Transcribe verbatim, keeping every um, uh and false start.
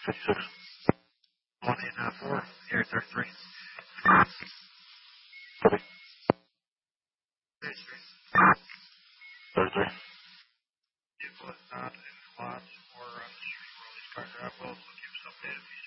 six six one eight nine four area thirty-three. Copy. thirty-three. It was not in the lots or on the street where all these cars are. I will keep us updated.